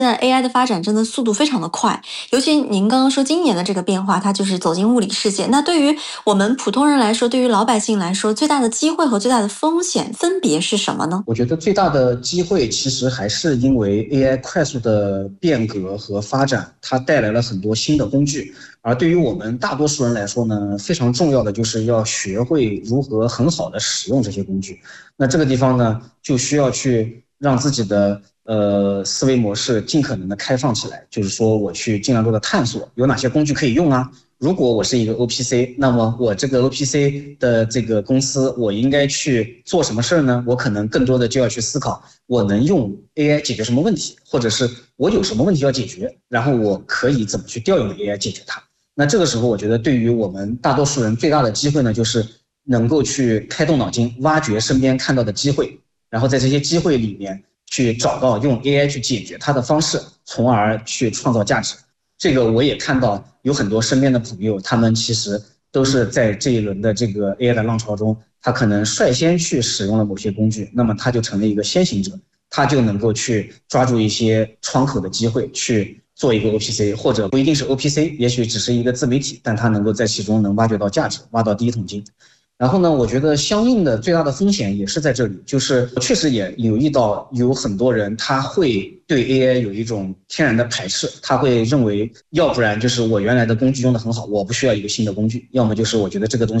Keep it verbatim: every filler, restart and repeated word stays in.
现在 A I 的发展真的速度非常的快，尤其您刚刚说今年的这个变化，它就是走进物理世界。那对于我们普通人来说，对于老百姓来说，最大的机会和最大的风险分别是什么呢？ 我觉得最大的机会其实还是因为 A I 快速的变革和发展，它带来了很多新的工具。而对于我们大多数人来说呢，非常重要的就是要学会如何很好的使用这些工具。那这个地方呢，就需要去让自己的呃思维模式尽可能的开放起来，就是说我去尽量多的探索有哪些工具可以用啊。如果我是一个 O P C， 那么我这个 O P C 的这个公司，我应该去做什么事儿呢？我可能更多的就要去思考，我能用 A I 解决什么问题，或者是我有什么问题要解决，然后我可以怎么去调用 A I 解决它。那这个时候，我觉得对于我们大多数人最大的机会呢，就是能够去开动脑筋，挖掘身边看到的机会，然后在这些机会里面去找到用 A I 去解决它的方式，从而去创造价值。这个我也看到有很多身边的朋友，他们其实都是在这一轮的这个 A I 的浪潮中，他可能率先去使用了某些工具，那么他就成了一个先行者，他就能够去抓住一些窗口的机会去做一个 O P C， 或者不一定是 O P C， 也许只是一个自媒体，但他能够在其中能挖掘到价值，挖到第一桶金。然后呢，我觉得相应的最大的风险也是在这里，就是确实也留意到有很多人他会对 A I 有一种天然的排斥，他会认为要不然就是我原来的工具用得很好，我不需要一个新的工具，要么就是我觉得这个东西